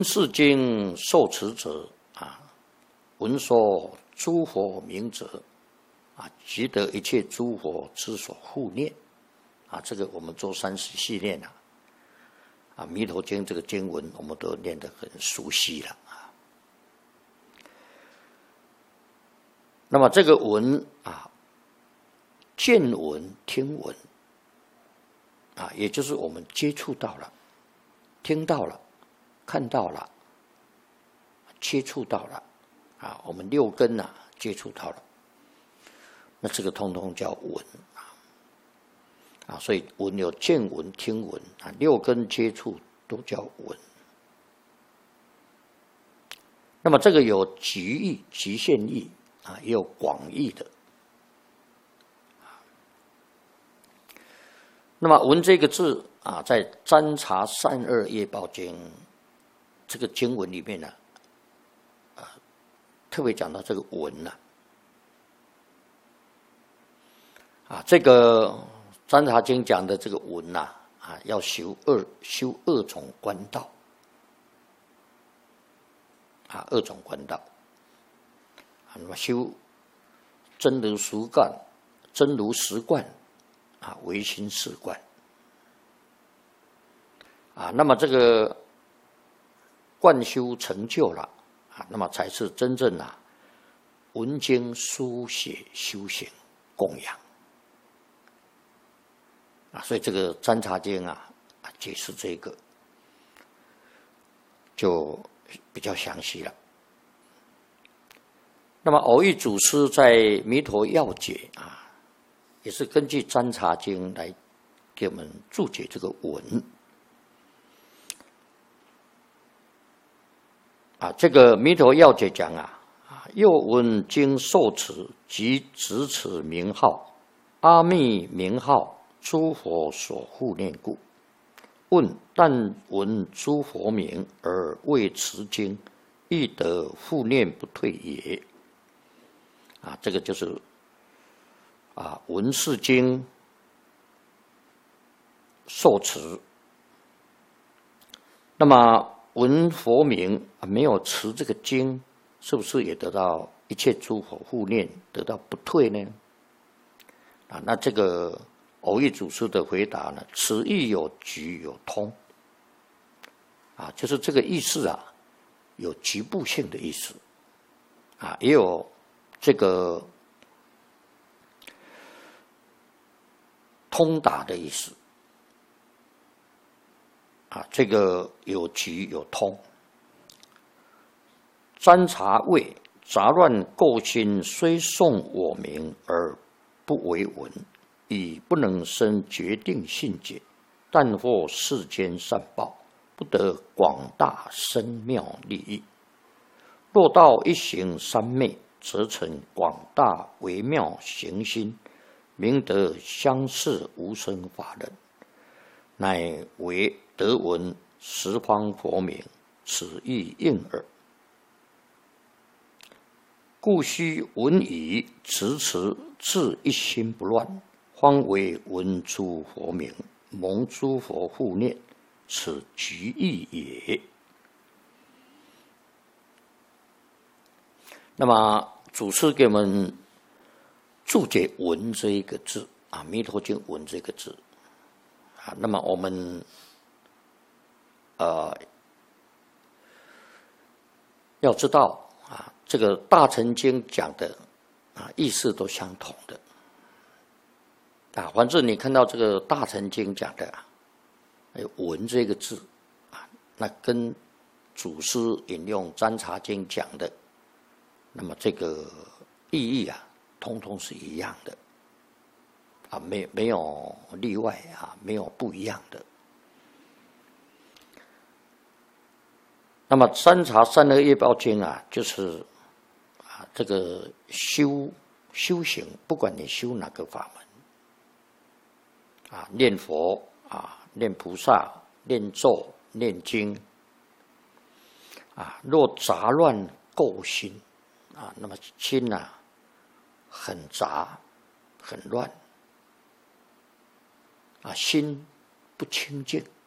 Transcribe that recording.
是经受持者闻说诸佛名者即得一切诸佛之所护念这个我们做30系念弥陀经这个经文我们都念得很熟悉了那么这个闻见闻听闻也就是我们接触到了听到了看到了接触到了我们6根接触到了，那这个通通叫闻所以闻有见闻听闻6根接触都叫闻。那么这个有局义局限义也有广义的那么闻这个字在占察善恶业报经这个经文里面特别讲到这个闻这个占察经讲的这个闻要修2种观道2种观道那么修真如实观真如实观唯心是观那么这个观修成就了那么才是真正闻经书写修行供养所以这个占察经解释这个就比较详细了。那么偶益祖师在《弥陀要解》也是根据占察经来给我们注解这个闻这个《弥陀要解》讲又闻经受持即执此名号阿弥名号诸佛所护念故问但闻诸佛名而未持经亦得护念不退也这个就是闻是经受持那么闻佛名没有持这个经是不是也得到一切诸佛护念得到不退呢那这个偶益祖师的回答呢此意有局有通就是这个意思有局部性的意思也有这个通达的意思这个有局有通。占察谓杂乱垢心虽诵我名而不为闻已不能生决定信解但获世间善报不得广大深妙利益若到一行三昧则成广大微妙行心明得相似无生法忍乃为得闻十方佛名此意应耳故须闻已持持自一心不乱方为闻诸佛名蒙诸佛护念此局义也。那么祖师给我们注解闻这一个字弥陀经闻这个字那么我们要知道这个大乘经讲的意思都相同的反正你看到这个大乘经讲的闻这个字那跟祖师引用占察经讲的那么这个意义通通是一样的没有例外没有不一样的。那么占察善恶业报经就是这个修行不管你修哪个法门念佛念菩萨念咒念经若杂乱垢心那么心很杂很乱心不清净